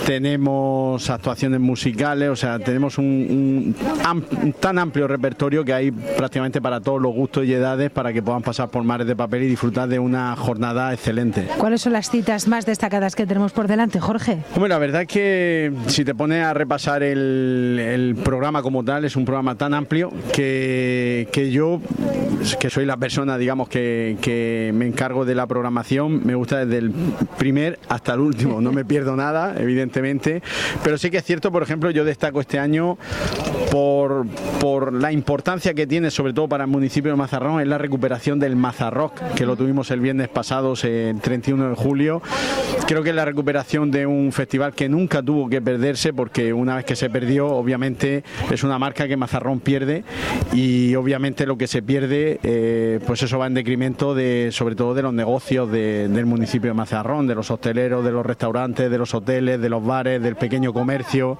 tenemos actuaciones musicales, o sea, tenemos un tan amplio repertorio que hay prácticamente para todos los gustos y edades para que puedan pasar por Mares de Papel y disfrutar de una jornada excelente. ¿Cuáles son las citas más destacadas que tenemos por delante, Jorge? Hombre, la verdad es que si te pones a repasar el programa como tal, es un programa tan amplio que yo, que soy la persona, digamos, que me encargo de la programación, me gusta desde el primer hasta el último, no me pierdo nada, evidentemente, pero sí que es cierto, por ejemplo, yo destaco este año por la importancia que tiene, sobre todo para el municipio de Mazarrón, es la recuperación del Mazarrock, que lo tuvimos el viernes pasado, el 31 de julio. Creo que es la recuperación de un festival que nunca tuvo que perderse, porque una vez que se perdió, obviamente es una marca que Mazarrón pierde, y obviamente lo que se pierde, pues eso va en decremento sobre todo de los negocios del municipio de Mazarrón, de los hosteleros, de los restaurantes, de los hoteles, de los bares, del pequeño comercio.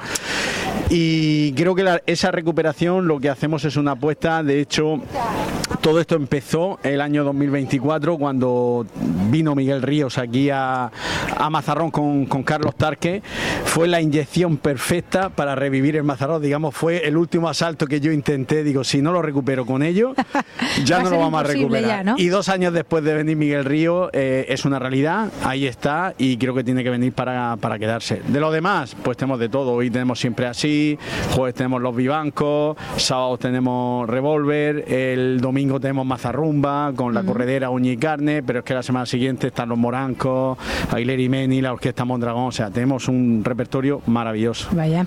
Y creo que esa recuperación lo que hacemos es una apuesta. De hecho, todo esto empezó el año 2024 cuando vino Miguel Ríos aquí a Mazarrón con Carlos Tarque. Fue la inyección perfecta para revivir el Mazarrón, digamos, fue el último asalto que yo intenté. Digo, si no lo recupero con ellos, ya no lo vamos a recuperar. Ya, ¿no? Y 2 años después de venir Miguel Ríos, es una realidad, ahí está, y creo que tiene que venir para quedarse. De lo demás, pues tenemos de todo. Hoy tenemos Siempre Así, jueves tenemos Los Vivancos, sábado tenemos Revolver, el domingo tenemos Mazarrumba con la corredera Uña y Carne, pero es que la semana siguiente están Los Morancos, Aguilera y Meni, la Orquesta Mondragón, o sea, tenemos un repertorio maravilloso. Vaya,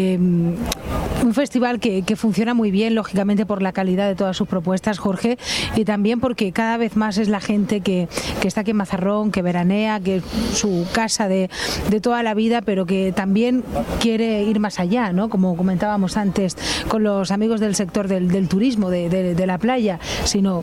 un festival que funciona muy bien, lógicamente por la calidad de todas sus propuestas, Jorge, y también porque cada vez más es la gente que está aquí en Mazarrón, que veranea, que es su casa de toda la vida, pero que también quiere ir más allá, ¿no? Como comentábamos antes con los amigos del sector del turismo, de la playa, sino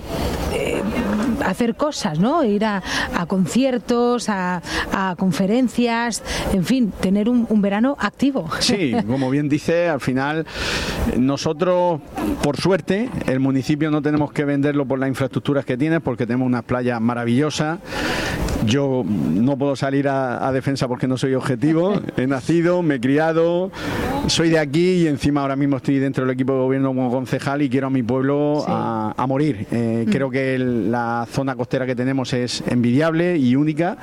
hacer cosas, ¿no? Ir a conciertos, a conferencias, en fin, tener un verano activo. Sí, como bien dice, al final nosotros, por suerte, el municipio no tenemos que venderlo por las infraestructuras que tiene, porque tenemos unas playas maravillosas. Yo no puedo salir a defensa porque no soy objetivo. He nacido, me he criado, soy de aquí y encima ahora mismo estoy dentro del equipo de gobierno como concejal y quiero a mi pueblo sí. a morir. Creo que la zona costera que tenemos es envidiable y única.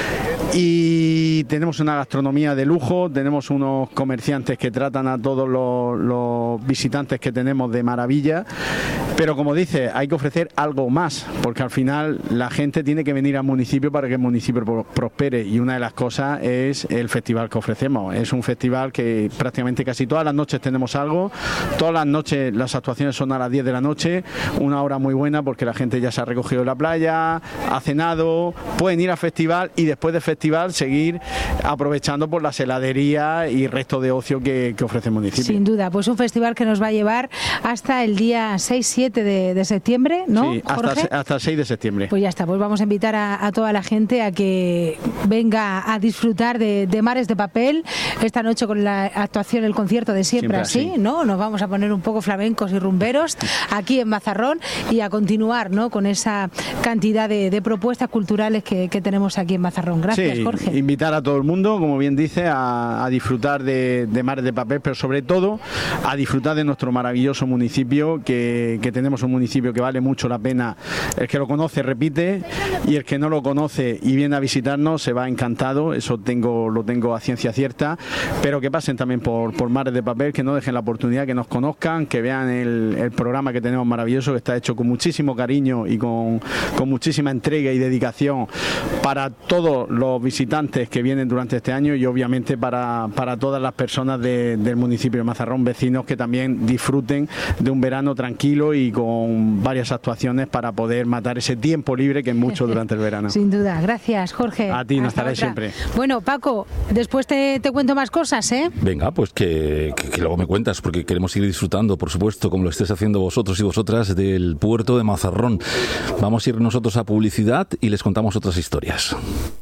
Y tenemos una gastronomía de lujo, tenemos unos comerciantes que tratan a todos los visitantes que tenemos de maravilla, pero como dice, hay que ofrecer algo más, porque al final la gente tiene que venir al municipio para que el municipio prospere, y una de las cosas es el festival que ofrecemos. Es un festival que prácticamente casi todas las noches tenemos algo, todas las noches las actuaciones son a las 10 de la noche, una hora muy buena porque la gente ya se ha recogido de la playa, ha cenado, pueden ir al festival y después del festival seguir aprovechando por las heladerías y resto de ocio que ofrece el municipio. Sin duda, pues un festival que nos va a llevar hasta el día 6-7 de septiembre, ¿no, sí, Jorge? Hasta el 6 de septiembre. Pues ya está, pues vamos a invitar a toda la gente a que venga a disfrutar de Mares de Papel esta noche con la actuación, el concierto de Siempre Así, ¿no? Nos vamos a poner un poco flamencos y rumberos aquí en Mazarrón y a continuar, ¿no?, con esa cantidad de propuestas culturales que tenemos aquí en Mazarrón. Gracias, sí, Jorge. Invitar a todo el mundo, como bien dice, a disfrutar de Mares de Papel, pero sobre todo a disfrutar de nuestro maravilloso municipio, que tenemos un municipio que vale mucho la pena. El que lo conoce repite, y el que no lo conoce y viene a visitarnos se va encantado, eso lo tengo a ciencia cierta, pero que pasen también por Mares de Papel, que no dejen la oportunidad, que nos conozcan, que vean el programa que tenemos maravilloso, que está hecho con muchísimo cariño y con muchísima entrega y dedicación para todos los visitantes que vienen durante este año, y obviamente para todas las personas del municipio de Mazarrón, vecinos, que también disfruten de un verano tranquilo y con varias actuaciones para poder matar ese tiempo libre que es mucho durante el verano. Sin duda. Gracias, Jorge. A ti, nos estaré siempre. Bueno, Paco, después te cuento más cosas, ¿eh? Venga, pues que luego me cuentas, porque queremos seguir disfrutando, por supuesto, como lo estés haciendo vosotros y vosotras, del puerto de Mazarrón. Vamos a ir nosotros a publicidad y les contamos otras historias.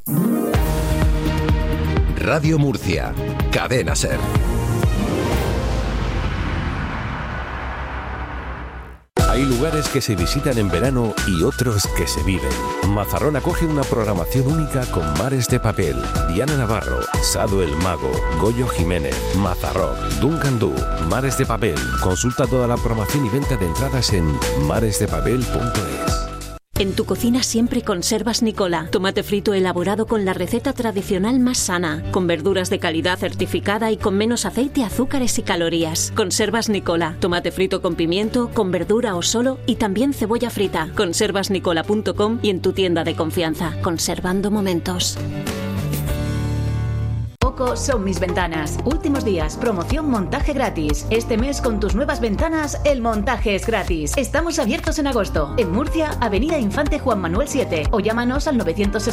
Radio Murcia, Cadena SER. Hay lugares que se visitan en verano y otros que se viven. Mazarrón acoge una programación única con Mares de Papel, Diana Navarro, Sado el Mago, Goyo Jiménez, Mazarrock, Duncan Du, Mares de Papel. Consulta toda la programación y venta de entradas en maresdepapel.es. En tu cocina siempre conservas Nicola, tomate frito elaborado con la receta tradicional más sana, con verduras de calidad certificada y con menos aceite, azúcares y calorías. Conservas Nicola, tomate frito con pimiento, con verdura o solo y también cebolla frita. Conservasnicola.com y en tu tienda de confianza. Conservando momentos. Oco son mis ventanas. Últimos días, promoción montaje gratis. Este mes con tus nuevas ventanas, el montaje es gratis. Estamos abiertos en agosto. En Murcia, Avenida Infante Juan Manuel 7. O llámanos al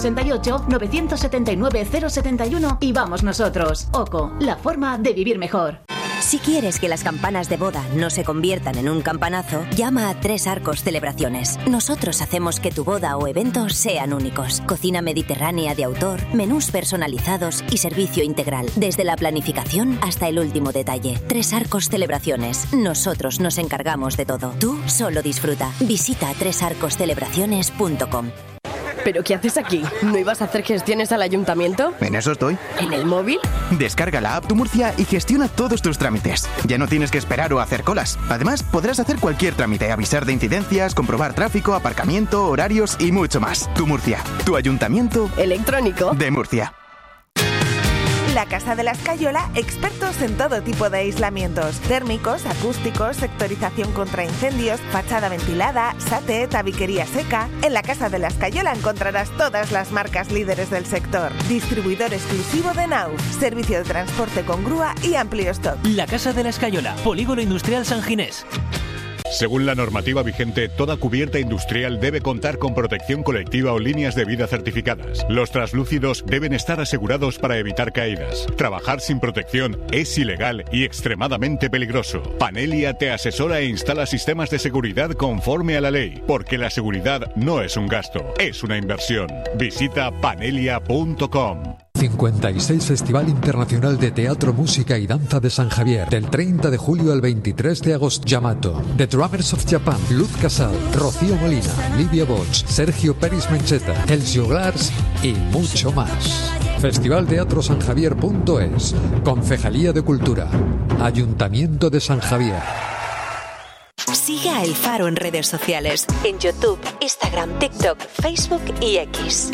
968-979-071 y vamos nosotros. Oco, la forma de vivir mejor. Si quieres que las campanas de boda no se conviertan en un campanazo, llama a Tres Arcos Celebraciones. Nosotros hacemos que tu boda o evento sean únicos. Cocina mediterránea de autor, menús personalizados y servicio integral. Desde la planificación hasta el último detalle. Tres Arcos Celebraciones. Nosotros nos encargamos de todo. Tú solo disfruta. Visita tresarcoscelebraciones.com. ¿Pero qué haces aquí? ¿No ibas a hacer gestiones al ayuntamiento? En eso estoy. ¿En el móvil? Descarga la app Tu Murcia y gestiona todos tus trámites. Ya no tienes que esperar o hacer colas. Además, podrás hacer cualquier trámite, avisar de incidencias, comprobar tráfico, aparcamiento, horarios y mucho más. Tu Murcia, tu ayuntamiento electrónico de Murcia. La Casa de la Escayola, expertos en todo tipo de aislamientos, térmicos, acústicos, sectorización contra incendios, fachada ventilada, SATE, tabiquería seca. En la Casa de la Escayola encontrarás todas las marcas líderes del sector. Distribuidor exclusivo de Nauf, servicio de transporte con grúa y amplio stock. La Casa de la Escayola, Polígono Industrial San Ginés. Según la normativa vigente, toda cubierta industrial debe contar con protección colectiva o líneas de vida certificadas. Los translúcidos deben estar asegurados para evitar caídas. Trabajar sin protección es ilegal y extremadamente peligroso. Panelia te asesora e instala sistemas de seguridad conforme a la ley, porque la seguridad no es un gasto, es una inversión. Visita panelia.com. 56 Festival Internacional de Teatro, Música y Danza de San Javier. Del 30 de julio al 23 de agosto. Yamato, The Drummers of Japan, Luz Casal, Rocío Molina, Livia Boch, Sergio Peris Mencheta, Elcio Glars y mucho más. Festivalteatrosanjavier.es. Concejalía de Cultura. Ayuntamiento de San Javier. Sigue a El Faro en redes sociales. En YouTube, Instagram, TikTok, Facebook y X.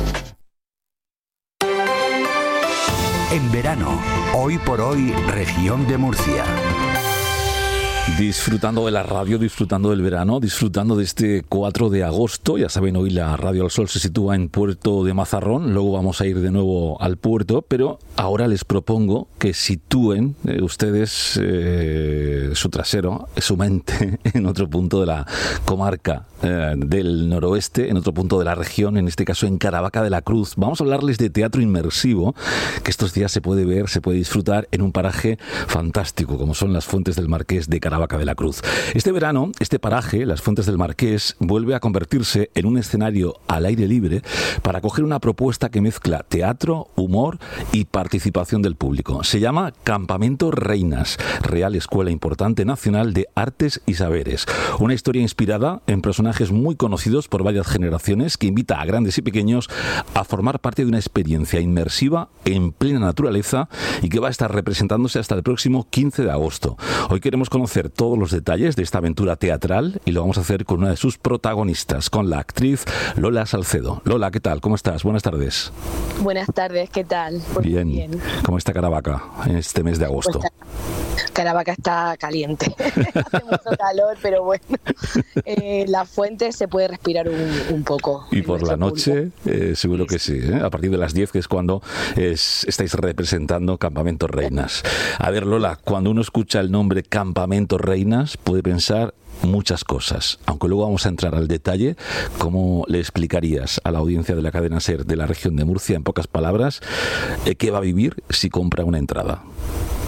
En verano, hoy por hoy, región de Murcia. Disfrutando de la radio, disfrutando del verano, disfrutando de este 4 de agosto. Ya saben, hoy la Radio al Sol se sitúa en Puerto de Mazarrón. Luego vamos a ir de nuevo al puerto, pero ahora les propongo que sitúen ustedes su trasero, su mente, en otro punto de la comarca del noroeste, en otro punto de la región, en este caso en Caravaca de la Cruz. Vamos a hablarles de teatro inmersivo, que estos días se puede ver, se puede disfrutar en un paraje fantástico, como son las Fuentes del Marqués de Caravaca de la Cruz. Este verano, este paraje, las Fuentes del Marqués, vuelve a convertirse en un escenario al aire libre para acoger una propuesta que mezcla teatro, humor y participación del público. Se llama Campamento Reinas, Real Escuela Importante Nacional de Artes y Saberes. Una historia inspirada en personajes muy conocidos por varias generaciones que invita a grandes y pequeños a formar parte de una experiencia inmersiva en plena naturaleza y que va a estar representándose hasta el próximo 15 de agosto. Hoy queremos conocer todos los detalles de esta aventura teatral y lo vamos a hacer con una de sus protagonistas, con la actriz Lola Salcedo. Lola, ¿qué tal? ¿Cómo estás? Buenas tardes. Buenas tardes, ¿qué tal? Bien. ¿Cómo está Caravaca en este mes de agosto? Pues Caravaca está caliente. Hace mucho calor, pero bueno, la fuente se puede respirar un poco. Y por la noche, seguro que sí, a partir de las 10, que es cuando estáis representando Campamento Reinas. A ver, Lola, cuando uno escucha el nombre Campamento Reinas, puede pensar muchas cosas, aunque luego vamos a entrar al detalle. ¿Cómo le explicarías a la audiencia de la cadena SER de la región de Murcia, en pocas palabras, qué va a vivir si compra una entrada?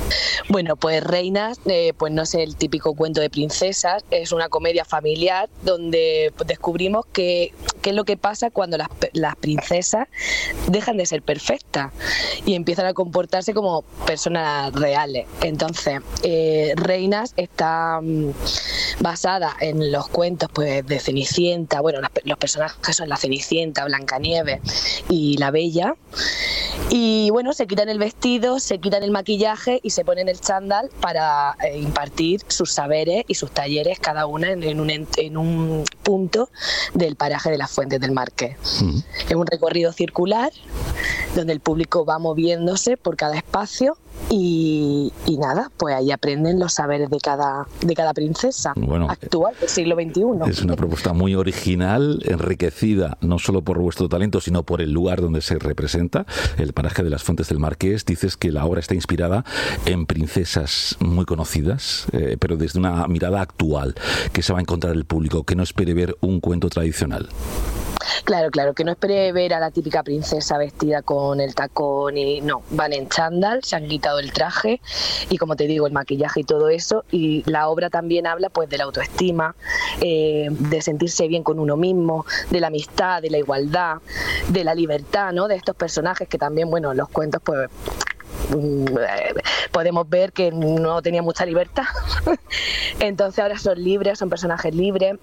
Bueno, pues Reinas, pues no es el típico cuento de princesas, es una comedia familiar donde descubrimos qué es lo que pasa cuando las princesas dejan de ser perfectas y empiezan a comportarse como personas reales. Entonces, Reinas está basada en los cuentos pues de Cenicienta. Bueno, los personajes son la Cenicienta, Blancanieves y la Bella. Y bueno, se quitan el vestido, se quitan el maquillaje y se ponen el chándal para impartir sus saberes y sus talleres, cada una en un punto del paraje de las Fuentes del Marqués. Es un recorrido circular donde el público va moviéndose por cada espacio y nada, pues ahí aprenden los saberes de cada princesa actual del siglo XXI. Es una propuesta muy original, enriquecida no solo por vuestro talento, sino por el lugar donde se representa, el paraje de las Fuentes del Marqués. Dices que la obra está inspirada en princesas muy conocidas, pero desde una mirada actual. ¿Qué se va a encontrar el público? Que no espere ver un cuento tradicional. Claro, que no espere ver a la típica princesa vestida con el tacón y no, van en chándal, se han quitado el traje y, como te digo, el maquillaje y todo eso. Y la obra también habla pues de la autoestima, de sentirse bien con uno mismo, de la amistad, de la igualdad, de la libertad, ¿no? De estos personajes que también, bueno, los cuentos pues podemos ver que no tenía mucha libertad. Entonces ahora son libres, son personajes libres,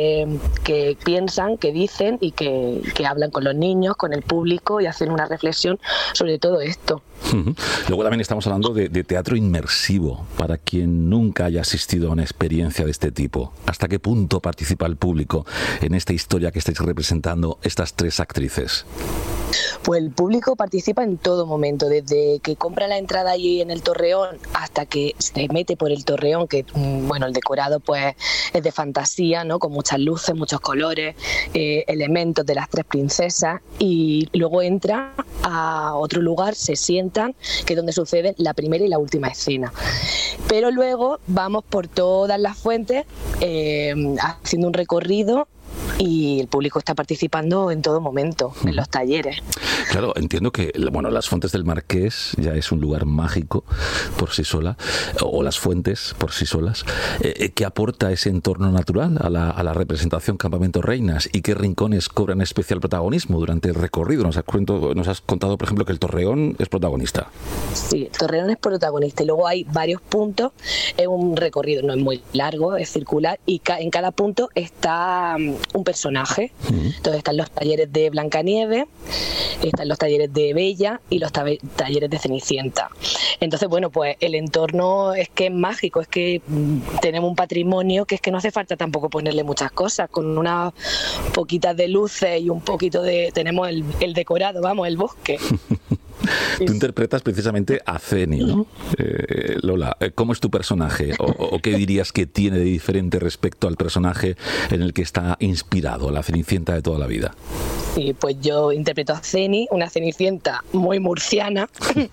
que piensan, que dicen y que hablan con los niños, con el público y hacen una reflexión sobre todo esto. Luego también estamos hablando de teatro inmersivo, para quien nunca haya asistido a una experiencia de este tipo. ¿Hasta qué punto participa el público en esta historia que estáis representando estas tres actrices? Pues el público participa en todo momento, desde que compra la entrada allí en el Torreón hasta que se mete por el Torreón, que bueno, el decorado pues es de fantasía, ¿no? Con muchas luces, muchos colores, elementos de las tres princesas, y luego entra a otro lugar, se sientan, que es donde sucede la primera y la última escena. Pero luego vamos por todas las fuentes haciendo un recorrido, y el público está participando en todo momento, en los talleres. Claro, entiendo que las Fuentes del Marqués ya es un lugar mágico por sí sola, o las fuentes por sí solas. ¿Qué aporta ese entorno natural a la representación Campamento Reinas y qué rincones cobran especial protagonismo durante el recorrido? Nos has contado, por ejemplo, que el Torreón es protagonista. Sí, el Torreón es protagonista y luego hay varios puntos. Es un recorrido, no es muy largo, es circular, y en cada punto está un personaje. Entonces están los talleres de Blancanieves, están los talleres de Bella y los talleres de Cenicienta. Entonces, bueno, pues el entorno es que es mágico, es que tenemos un patrimonio que es que no hace falta tampoco ponerle muchas cosas, con unas poquitas de luces y un poquito de... tenemos el decorado, vamos, el bosque. Tú interpretas precisamente a Ceni, ¿no? Lola, ¿cómo es tu personaje? ¿O qué dirías que tiene de diferente respecto al personaje en el que está inspirado, la Cenicienta de toda la vida? Sí, pues yo interpreto a Ceni, una Cenicienta muy murciana,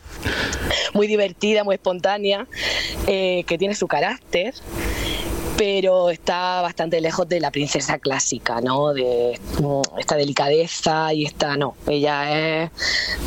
muy divertida, muy espontánea, que tiene su carácter, pero está bastante lejos de la princesa clásica, ¿no? De esta delicadeza y esta no. Ella es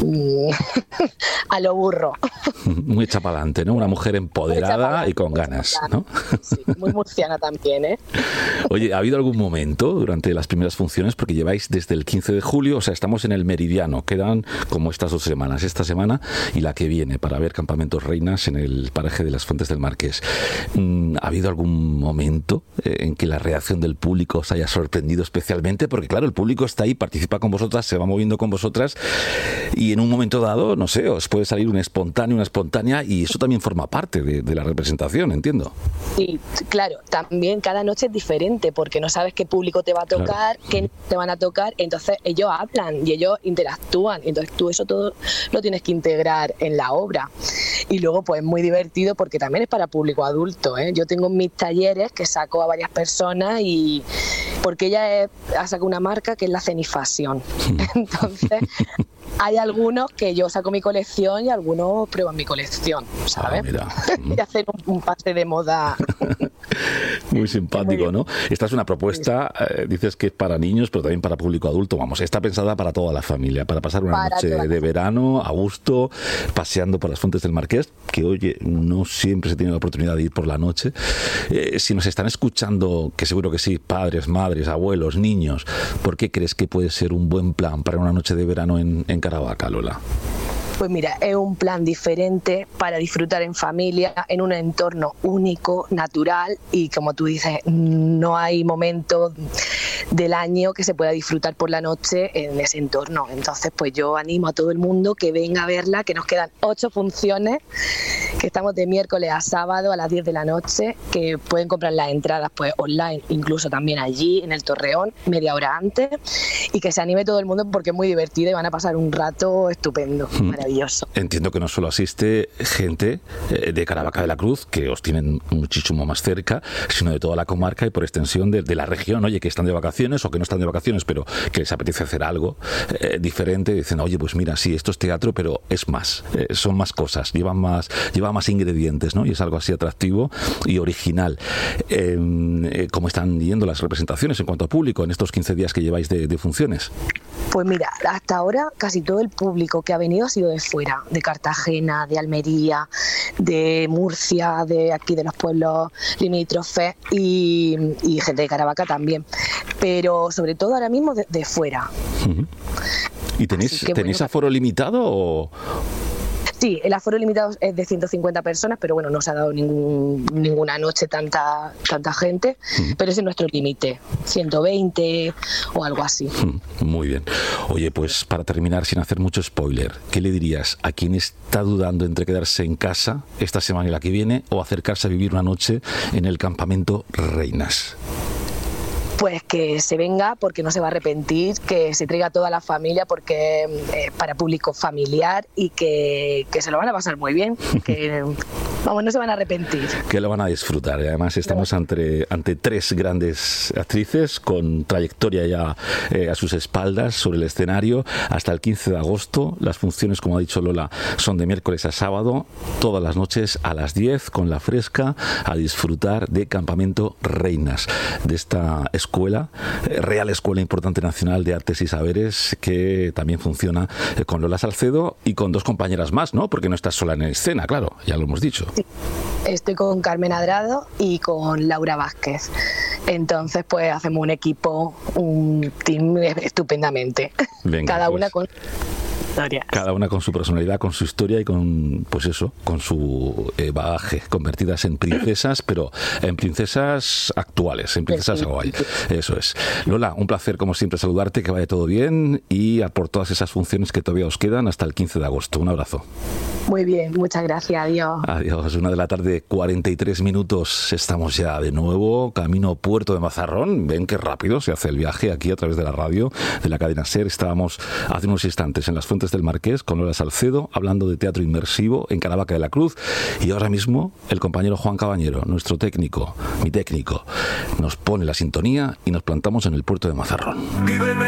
a lo burro. Muy hecha para adelante, ¿no? Una mujer empoderada y con ganas, ¿no? Sí, muy murciana también, ¿eh? Oye, ¿ha habido algún momento durante las primeras funciones? Porque lleváis desde el 15 de julio, o sea, estamos en el meridiano. Quedan como estas 2 semanas, esta semana y la que viene, para ver Campamentos Reinas en el paraje de las Fuentes del Marqués. ¿Ha habido algún momento en que la reacción del público os haya sorprendido especialmente? Porque claro, el público está ahí, participa con vosotras, se va moviendo con vosotras y en un momento dado, no sé, os puede salir un espontáneo, una espontánea, y eso también forma parte de la representación, entiendo. Sí, claro, también cada noche es diferente porque no sabes qué público te va a tocar, qué te van a tocar, entonces ellos hablan y ellos interactúan, entonces tú eso todo lo tienes que integrar en la obra. Y luego pues es muy divertido porque también es para público adulto, ¿eh? Yo tengo mis talleres que saco a varias personas y porque ella ha sacado una marca que es la Cenifashion. Entonces hay algunos que yo saco mi colección y algunos prueban mi colección, ¿sabes? Y hacen un pase de moda. Muy simpático, ¿no? Esta es una propuesta, dices que es para niños, pero también para público adulto. Vamos, está pensada para toda la familia, para pasar una noche de verano a gusto, paseando por las Fuentes del Marqués, que oye, no siempre se tiene la oportunidad de ir por la noche. Si nos están escuchando, que seguro que sí, padres, madres, abuelos, niños, ¿por qué crees que puede ser un buen plan para una noche de verano en Caravaca, Lola? Pues mira, es un plan diferente para disfrutar en familia, en un entorno único, natural, y como tú dices, no hay momento del año que se pueda disfrutar por la noche en ese entorno. Entonces, pues yo animo a todo el mundo que venga a verla, que nos quedan 8 funciones, que estamos de miércoles a sábado a las 10 de la noche, que pueden comprar las entradas pues online, incluso también allí en el Torreón, media hora antes, y que se anime todo el mundo porque es muy divertido y van a pasar un rato estupendo, maravilloso. Entiendo que no solo asiste gente de Caravaca de la Cruz, que os tienen muchísimo más cerca, sino de toda la comarca y por extensión de la región, oye, que están de vacaciones o que no están de vacaciones, pero que les apetece hacer algo diferente. Dicen, oye, pues mira, sí, esto es teatro, pero es más, son más cosas, lleva más ingredientes, ¿no? Y es algo así atractivo y original. ¿Cómo están yendo las representaciones en cuanto a público en estos 15 días que lleváis de funciones? Pues mira, hasta ahora casi todo el público que ha venido ha sido de fuera, de Cartagena, de Almería, de Murcia, de aquí de los pueblos limítrofes y gente de Caravaca también, pero sobre todo ahora mismo de fuera. ¿Y tenéis aforo limitado o...? Sí, el aforo limitado es de 150 personas, pero bueno, no se ha dado ninguna noche tanta gente, pero ese es nuestro límite, 120 o algo así. Muy bien. Oye, pues para terminar, sin hacer mucho spoiler, ¿qué le dirías a quien está dudando entre quedarse en casa esta semana y la que viene o acercarse a vivir una noche en el campamento Reinas? Pues que se venga porque no se va a arrepentir, que se traiga toda la familia porque es para público familiar y que se lo van a pasar muy bien, que vamos, no se van a arrepentir. Que lo van a disfrutar. Y además estamos ante 3 grandes actrices con trayectoria ya a sus espaldas sobre el escenario hasta el 15 de agosto. Las funciones, como ha dicho Lola, son de miércoles a sábado, todas las noches a las 10 con La Fresca, a disfrutar de Campamento Reinas, de esta escuela, Real Escuela Importante Nacional de Artes y Saberes, que también funciona con Lola Salcedo y con 2 compañeras más, ¿no? Porque no estás sola en escena, claro, ya lo hemos dicho. Sí. Estoy con Carmen Adrado y con Laura Vázquez. Entonces, pues hacemos un equipo, un team estupendamente. Venga, cada pues, una con historias. Cada una con su personalidad, con su historia y con, pues eso, con su bagaje, convertidas en princesas, pero en princesas actuales, en princesas guay. Eso es. Lola, un placer como siempre saludarte, que vaya todo bien y a por todas esas funciones que todavía os quedan hasta el 15 de agosto. Un abrazo. Muy bien, muchas gracias, adiós. Adiós, 1:43 p.m. Estamos ya de nuevo, camino Puerto de Mazarrón. Ven qué rápido se hace el viaje aquí a través de la radio, de la cadena SER. Estábamos hace unos instantes en las Fuentes del Marqués con Lola Salcedo, hablando de teatro inmersivo en Caravaca de la Cruz. Y ahora mismo el compañero Juan Cabañero, nuestro técnico, mi técnico, nos pone la sintonía y nos plantamos en el Puerto de Mazarrón.